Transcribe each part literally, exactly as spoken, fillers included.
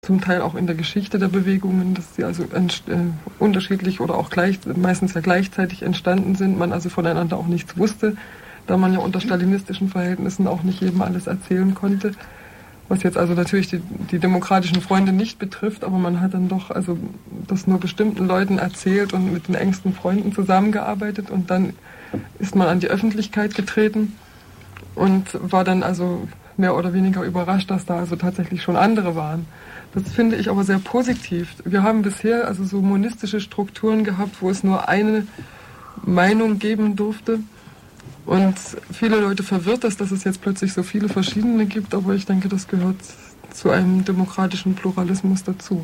zum Teil auch in der Geschichte der Bewegungen, dass sie also äh, unterschiedlich oder auch gleich, meistens ja gleichzeitig entstanden sind, man also voneinander auch nichts wusste, da man ja unter stalinistischen Verhältnissen auch nicht jedem alles erzählen konnte, was jetzt also natürlich die, die demokratischen Freunde nicht betrifft, aber man hat dann doch also das nur bestimmten Leuten erzählt und mit den engsten Freunden zusammengearbeitet und dann ist man an die Öffentlichkeit getreten und war dann also mehr oder weniger überrascht, dass da also tatsächlich schon andere waren. Das finde ich aber sehr positiv. Wir haben bisher also so monistische Strukturen gehabt, wo es nur eine Meinung geben durfte. Und viele Leute verwirrt das, dass es jetzt plötzlich so viele verschiedene gibt, aber ich denke, das gehört zu einem demokratischen Pluralismus dazu.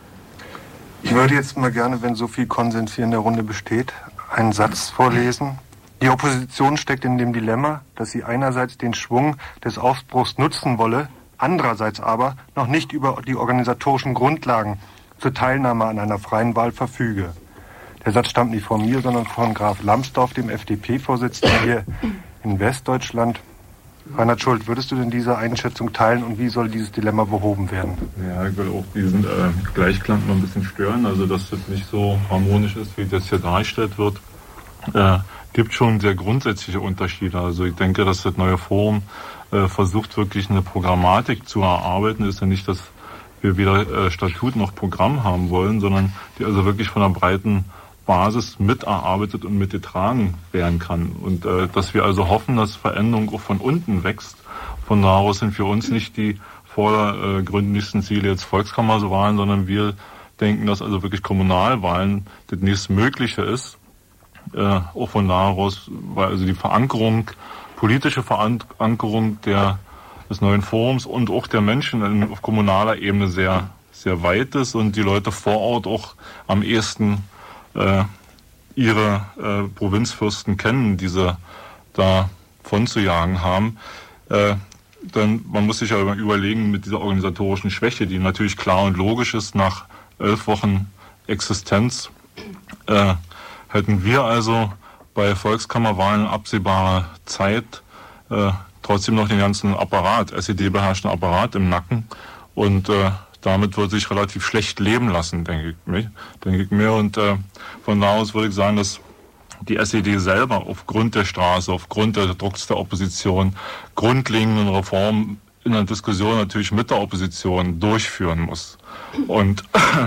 Ich würde jetzt mal gerne, wenn so viel Konsens hier in der Runde besteht, einen Satz vorlesen. Die Opposition steckt in dem Dilemma, dass sie einerseits den Schwung des Aufbruchs nutzen wolle, andererseits aber noch nicht über die organisatorischen Grundlagen zur Teilnahme an einer freien Wahl verfüge. Der Satz stammt nicht von mir, sondern von Graf Lambsdorff, dem F D P-Vorsitzenden hier in Westdeutschland. Reinhard Schult, würdest du denn diese Einschätzung teilen und wie soll dieses Dilemma behoben werden? Ja, ich will auch diesen äh, Gleichklang noch ein bisschen stören, also dass das nicht so harmonisch ist, wie das hier dargestellt wird. Äh, gibt schon sehr grundsätzliche Unterschiede. Also ich denke, dass das neue Forum äh, versucht, wirklich eine Programmatik zu erarbeiten. Ist ja nicht, dass wir weder äh, Statut noch Programm haben wollen, sondern die also wirklich von einer breiten Basis miterarbeitet und mitgetragen werden kann. Und äh, dass wir also hoffen, dass Veränderung auch von unten wächst. Von daraus sind für uns nicht die vordergründigsten Ziele jetzt Volkskammerwahlen, sondern wir denken, dass also wirklich Kommunalwahlen das nächstmögliche ist. Äh, auch von daraus, weil also die Verankerung, politische Verankerung der, des neuen Forums und auch der Menschen in, auf kommunaler Ebene sehr, sehr weit ist und die Leute vor Ort auch am ehesten äh, ihre äh, Provinzfürsten kennen, die sie da von zu jagen haben. Äh, dann, man muss sich ja überlegen mit dieser organisatorischen Schwäche, die natürlich klar und logisch ist, nach elf Wochen Existenz, äh, hätten wir also bei Volkskammerwahlen absehbarer Zeit äh, trotzdem noch den ganzen Apparat, S E D-beherrschten Apparat im Nacken und äh, damit würde sich relativ schlecht leben lassen, denke ich mir. Denke ich mir. Und äh, von da aus würde ich sagen, dass die S E D selber aufgrund der Straße, aufgrund des Drucks der Opposition grundlegenden Reformen in der Diskussion natürlich mit der Opposition durchführen muss. Und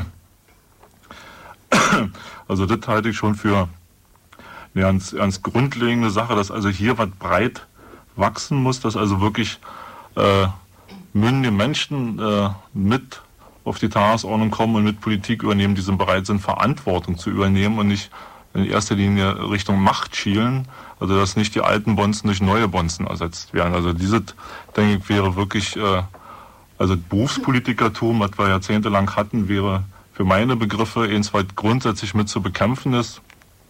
also das halte ich schon für eine ganz, ganz grundlegende Sache, dass also hier was breit wachsen muss, dass also wirklich äh, mündige Menschen äh, mit auf die Tagesordnung kommen und mit Politik übernehmen, die bereit sind, Verantwortung zu übernehmen und nicht in erster Linie Richtung Macht schielen, also dass nicht die alten Bonzen durch neue Bonzen ersetzt werden. Also dieses, denke ich, wäre wirklich, äh, also Berufspolitikertum, was wir jahrzehntelang hatten, wäre für meine Begriffe eins, was grundsätzlich mit zu bekämpfen ist,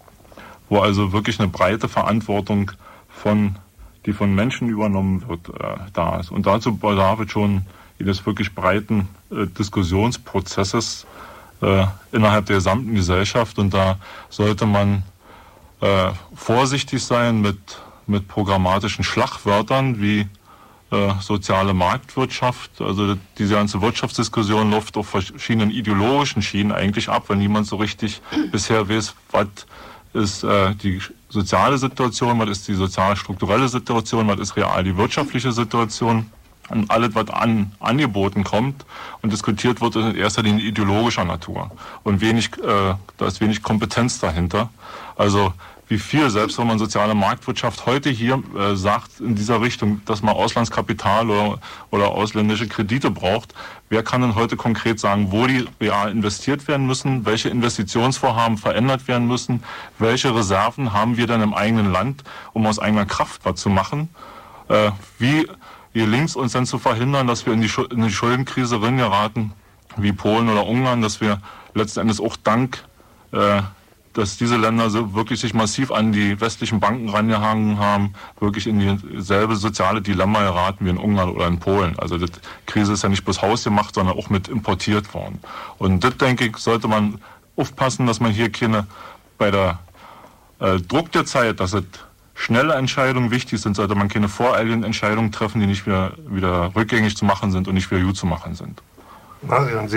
wo also wirklich eine breite Verantwortung von, die von Menschen übernommen wird, äh, da ist. Und dazu bedarf es schon eines wirklich breiten äh, Diskussionsprozesses äh, innerhalb der gesamten Gesellschaft. Und da sollte man äh, vorsichtig sein mit, mit programmatischen Schlagwörtern wie äh, soziale Marktwirtschaft. Also diese ganze Wirtschaftsdiskussion läuft auf verschiedenen ideologischen Schienen eigentlich ab, weil niemand so richtig bisher weiß, was ist äh, die soziale Situation, was ist die sozial-strukturelle Situation, was ist real die wirtschaftliche Situation. Und alles, was an angeboten kommt und diskutiert wird, ist in erster Linie ideologischer Natur. Und wenig, äh, da ist wenig Kompetenz dahinter. Also wie viel, selbst wenn man soziale Marktwirtschaft heute hier äh, sagt, in dieser Richtung, dass man Auslandskapital oder, oder ausländische Kredite braucht, wer kann denn heute konkret sagen, wo die real investiert werden müssen, welche Investitionsvorhaben verändert werden müssen, welche Reserven haben wir denn im eigenen Land, um aus eigener Kraft was zu machen, äh, wie gelingt es uns dann zu verhindern, dass wir in die, in die Schuldenkrise geraten, wie Polen oder Ungarn, dass wir letzten Endes auch dank, äh, dass diese Länder so wirklich sich massiv an die westlichen Banken rangehangen haben, wirklich in dieselbe soziale Dilemma geraten wie in Ungarn oder in Polen. Also die Krise ist ja nicht bloß hausgemacht, sondern auch mit importiert worden. Und das, denke ich, sollte man aufpassen, dass man hier keine, bei der äh, Druck der Zeit, dass es schnelle Entscheidungen wichtig sind, sollte man keine voreiligen Entscheidungen treffen, die nicht wieder, wieder rückgängig zu machen sind und nicht wieder gut zu machen sind. Marian,